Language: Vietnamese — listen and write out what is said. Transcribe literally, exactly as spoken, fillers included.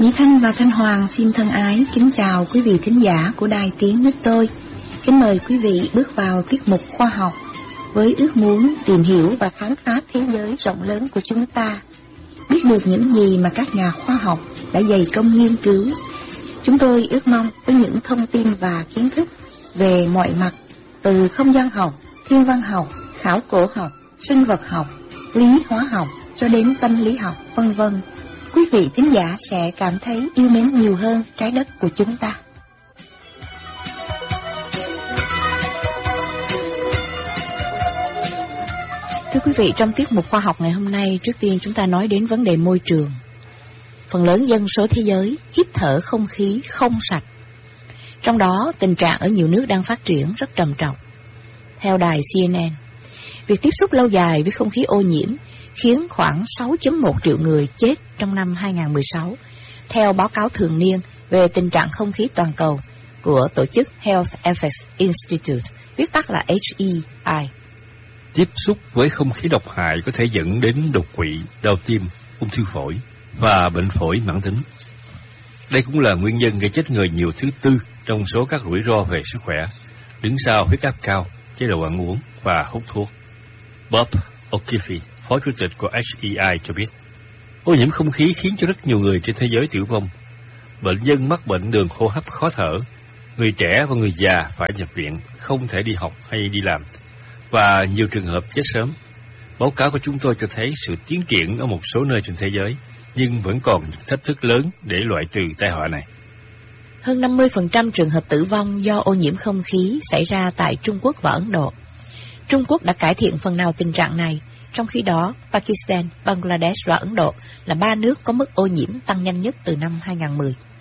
Mỹ Thanh và Thanh Hoàng xin thân ái kính chào quý vị thính giả của Đài Tiếng Nước Tôi. Kính mời quý vị bước vào tiết mục khoa học với ước muốn tìm hiểu và khám phá thế giới rộng lớn của chúng ta, biết được những gì mà các nhà khoa học đã dày công nghiên cứu. Chúng tôi ước mong với những thông tin và kiến thức về mọi mặt, từ không gian học, thiên văn học, khảo cổ học, sinh vật học, lý hóa học cho đến tâm lý học, vân vân, quý vị thính giả sẽ cảm thấy yêu mến nhiều hơn trái đất của chúng ta. Thưa quý vị, trong tiết mục khoa học ngày hôm nay, trước tiên chúng ta nói đến vấn đề môi trường. Phần lớn dân số thế giới hít thở không khí không sạch. Trong đó, tình trạng ở nhiều nước đang phát triển rất trầm trọng. Theo đài C N N, việc tiếp xúc lâu dài với không khí ô nhiễm khiến khoảng sáu phẩy một triệu người chết trong năm hai không một sáu, theo báo cáo thường niên về tình trạng không khí toàn cầu của tổ chức Health Effects Institute, viết tắt là H E I. Tiếp xúc với không khí độc hại có thể dẫn đến đột quỵ, đau tim, ung thư phổi và bệnh phổi mãn tính. Đây cũng là nguyên nhân gây chết người nhiều thứ tư trong số các rủi ro về sức khỏe, đứng sau huyết áp cao, chế độ ăn uống và hút thuốc. Bob O'Keefe, phó chủ tịch của H E I cho biết, ô nhiễm không khí khiến cho rất nhiều người trên thế giới tử vong. Bệnh nhân mắc bệnh đường hô hấp khó thở, người trẻ và người già phải nhập viện, không thể đi học hay đi làm, và nhiều trường hợp chết sớm. Báo cáo của chúng tôi cho thấy sự tiến triển ở một số nơi trên thế giới, nhưng vẫn còn những thách thức lớn để loại trừ tai họa này. Hơn năm mươi phần trăm trường hợp tử vong do ô nhiễm không khí xảy ra tại Trung Quốc và Ấn Độ. Trung Quốc đã cải thiện phần nào tình trạng này, trong khi đó Pakistan, Bangladesh và Ấn Độ là ba nước có mức ô nhiễm tăng nhanh nhất từ năm hai không một không.